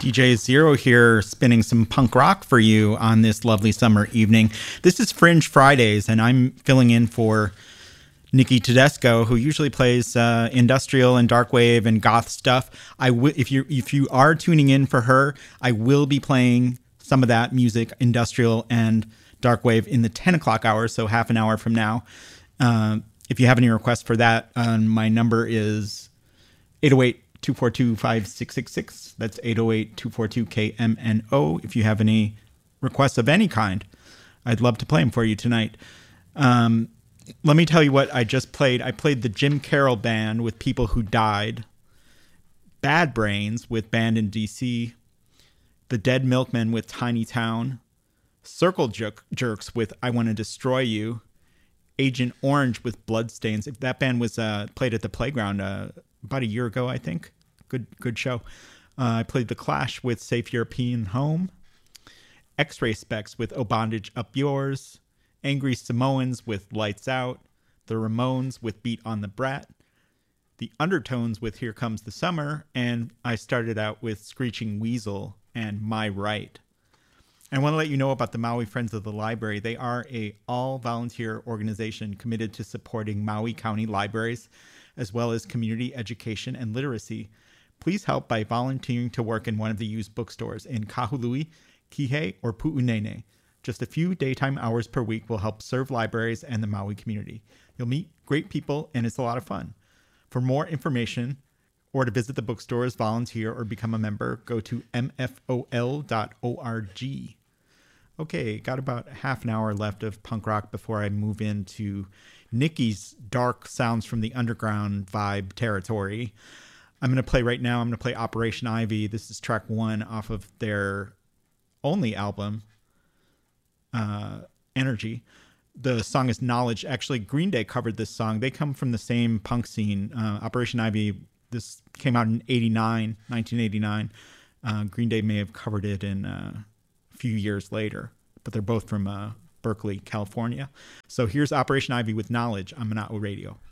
DJ Zero here, spinning some punk rock for you on this lovely summer evening. This is Fringe Fridays, and I'm filling in for Nikki Tedesco, who usually plays industrial and dark wave and goth stuff. If you are tuning in for her, I will be playing some of that music, industrial and dark wave, in the 10 o'clock hour, so half an hour from now. If you have any requests for that, my number is 808-242-5666. That's 808-242-KMNO. If you have any requests of any kind, I'd love to play them for you tonight. Let me tell you what I just played. I played the Jim Carroll Band with People Who Died, Bad Brains with Band in DC, The Dead Milkmen with Tiny Town, Circle Jerks with I Want to Destroy You, Agent Orange with Bloodstains. That band was played at the Playground about a year ago, I think. Good show. I played The Clash with Safe European Home, X-Ray Specs with Oh Bondage Up Yours, Angry Samoans with Lights Out, The Ramones with Beat on the Brat, The Undertones with Here Comes the Summer, and I started out with Screeching Weasel and My Right. I want to let you know about the Maui Friends of the Library. They are a all-volunteer organization committed to supporting Maui County libraries, as well as community education and literacy. Please help by volunteering to work in one of the used bookstores in Kahului, Kihei, or Pu'unene. Just a few daytime hours per week will help serve libraries and the Maui community. You'll meet great people, and it's a lot of fun. For more information, or to visit the bookstores, volunteer, or become a member, go to mfol.org. Okay, got about half an hour left of punk rock before I move into Nikki's dark sounds from the underground vibe territory. I'm going to play right now. I'm going to play Operation Ivy. This is track 1 off of their only album, Energy. The song is Knowledge. Actually, Green Day covered this song. They come from the same punk scene. Operation Ivy, this came out in 1989. Green Day may have covered it in a few years later, but they're both from Berkeley, California. So here's Operation Ivy with Knowledge on Mana'o Radio.